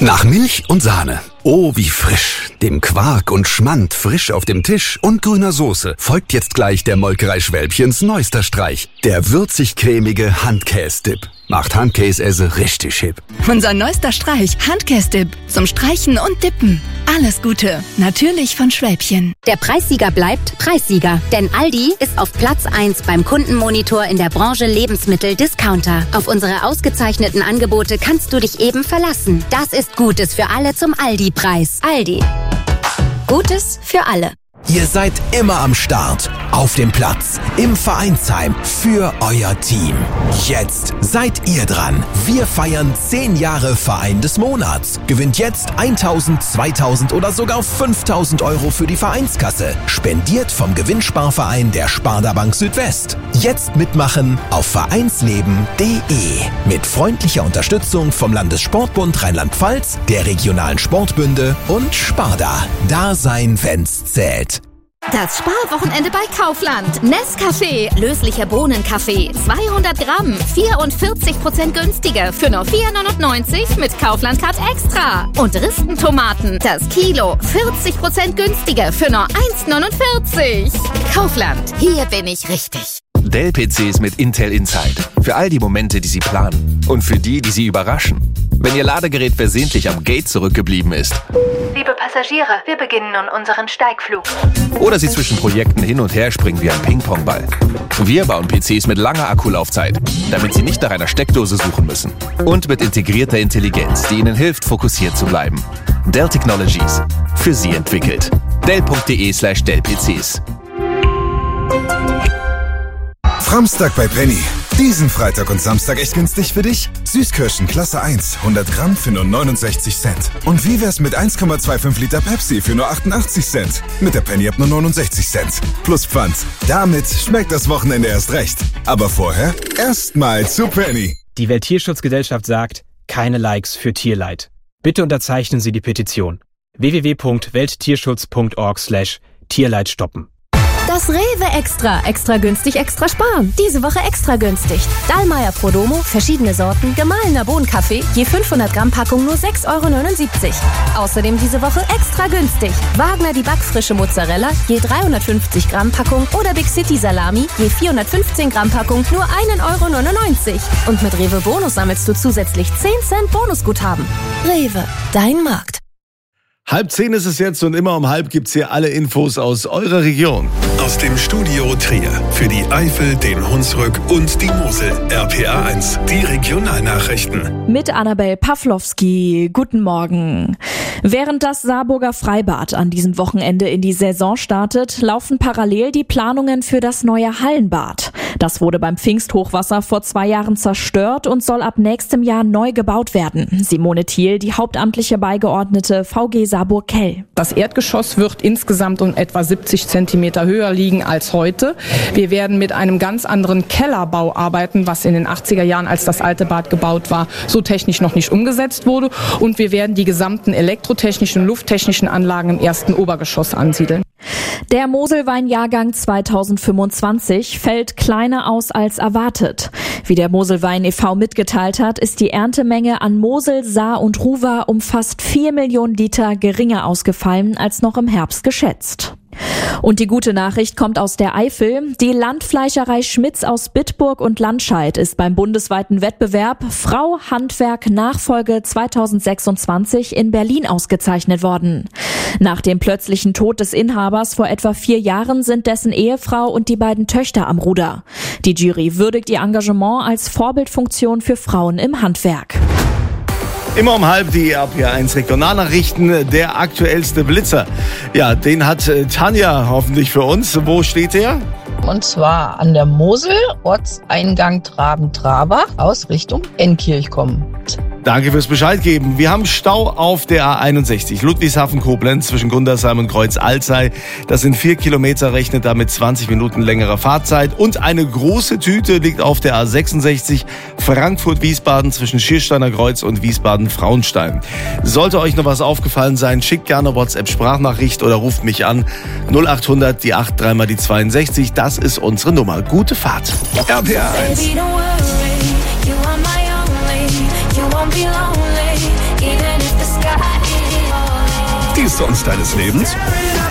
Nach Milch und Sahne. Oh, wie frisch. Dem Quark und Schmand frisch auf dem Tisch und grüner Soße folgt jetzt gleich der Molkerei Schwälbchens neuester Streich. Der würzig-cremige Handkäse-Dip. Macht Handkäse richtig hip. Unser neuester Streich, Handkäse-Dip. Zum Streichen und Dippen. Alles Gute. Natürlich von Schwälbchen. Der Preissieger bleibt Preissieger. Denn Aldi ist auf Platz 1 beim Kundenmonitor in der Branche Lebensmittel-Discounter. Auf unsere ausgezeichneten Angebote kannst du dich eben verlassen. Das ist Gutes für alle zum Aldi-Preis. Aldi. Gutes für alle. Ihr seid immer am Start, auf dem Platz, im Vereinsheim, für euer Team. Jetzt seid ihr dran. Wir feiern 10 Jahre Verein des Monats. Gewinnt jetzt 1.000, 2.000 oder sogar 5.000 Euro für die Vereinskasse. Spendiert vom Gewinnsparverein der Sparda Bank Südwest. Jetzt mitmachen auf vereinsleben.de. Mit freundlicher Unterstützung vom Landessportbund Rheinland-Pfalz, der regionalen Sportbünde und Sparda. Da sein, wenn's zählt. Das Sparwochenende bei Kaufland. Nescafé, löslicher Bohnenkaffee, 200 Gramm, 44% günstiger für nur 4,99 mit Kaufland-Card Extra. Und Ristentomaten, das Kilo, 40% günstiger für nur 1,49. Kaufland, hier bin ich richtig. Dell-PCs mit Intel Inside. Für all die Momente, die Sie planen. Und für die Sie überraschen. Wenn Ihr Ladegerät versehentlich am Gate zurückgeblieben ist. Liebe Passagiere, wir beginnen nun unseren Steigflug. Oder Sie zwischen Projekten hin und her springen wie ein Ping-Pong-Ball. Wir bauen PCs mit langer Akkulaufzeit, damit Sie nicht nach einer Steckdose suchen müssen. Und mit integrierter Intelligenz, die Ihnen hilft, fokussiert zu bleiben. Dell Technologies. Für Sie entwickelt. Dell.de/Dell-PCs. Samstag bei Penny. Diesen Freitag und Samstag echt günstig für dich? Süßkirschen Klasse 1, 100 Gramm für nur 69 Cent. Und wie wär's mit 1,25 Liter Pepsi für nur 88 Cent? Mit der Penny ab nur 69 Cent. Plus Pfand. Damit schmeckt das Wochenende erst recht. Aber vorher erstmal zu Penny. Die Welttierschutzgesellschaft sagt, keine Likes für Tierleid. Bitte unterzeichnen Sie die Petition. www.welttierschutz.org/Tierleid stoppen. Das Rewe Extra. Extra günstig, extra sparen. Diese Woche extra günstig. Dallmayr Prodomo, verschiedene Sorten, gemahlener Bohnenkaffee, je 500 Gramm Packung nur 6,79 €. Außerdem diese Woche extra günstig. Wagner die backfrische Mozzarella, je 350 Gramm Packung oder Big City Salami, je 415 Gramm Packung nur 1,99 €. Und mit Rewe Bonus sammelst du zusätzlich 10 Cent Bonusguthaben. Rewe, dein Markt. 9:30 ist es jetzt und immer um 9:30 gibt's hier alle Infos aus eurer Region. Aus dem Studio Trier für die Eifel, den Hunsrück und die Mosel. RPA 1, die Regionalnachrichten. Mit Annabel Pawlowski. Guten Morgen. Während das Saarburger Freibad an diesem Wochenende in die Saison startet, laufen parallel die Planungen für das neue Hallenbad. Das wurde beim Pfingsthochwasser vor 2 Jahren zerstört und soll ab nächstem Jahr neu gebaut werden. Simone Thiel, die hauptamtliche Beigeordnete VG Saarburg-Kell. Das Erdgeschoss wird insgesamt um etwa 70 Zentimeter höher liegen als heute. Wir werden mit einem ganz anderen Kellerbau arbeiten, was in den 80er Jahren, als das alte Bad gebaut war, so technisch noch nicht umgesetzt wurde. Und wir werden die gesamten elektrotechnischen und lufttechnischen Anlagen im ersten Obergeschoss ansiedeln. Der Moselwein-Jahrgang 2025 fällt kleiner aus als erwartet. Wie der Moselwein e.V. mitgeteilt hat, ist die Erntemenge an Mosel, Saar und Ruwer um fast 4 Millionen Liter geringer ausgefallen als noch im Herbst geschätzt. Und die gute Nachricht kommt aus der Eifel. Die Landfleischerei Schmitz aus Bitburg und Landscheid ist beim bundesweiten Wettbewerb Frau Handwerk Nachfolge 2026 in Berlin ausgezeichnet worden. Nach dem plötzlichen Tod des Inhabers vor etwa 4 Jahren sind dessen Ehefrau und die beiden Töchter am Ruder. Die Jury würdigt ihr Engagement als Vorbildfunktion für Frauen im Handwerk. Immer um 9:30 die RPA 1 Regionalnachrichten, der aktuellste Blitzer. Ja, den hat Tanja hoffentlich für uns. Wo steht der? Und zwar an der Mosel, Ortseingang Traben-Trabach, aus Richtung Enkirch kommend. Danke fürs Bescheid geben. Wir haben Stau auf der A61 Ludwigshafen-Koblenz zwischen Gundersheim und Kreuz-Alzey. Das sind 4 Kilometer, rechnet damit 20 Minuten längerer Fahrzeit. Und eine große Tüte liegt auf der A66 Frankfurt-Wiesbaden zwischen Schiersteiner Kreuz und Wiesbaden-Frauenstein. Sollte euch noch was aufgefallen sein, schickt gerne WhatsApp-Sprachnachricht oder ruft mich an. 0800 die 8 3 mal die 62. Das ist unsere Nummer. Gute Fahrt. RPA 1. Be lonely, even if the Renaissance deines Lebens?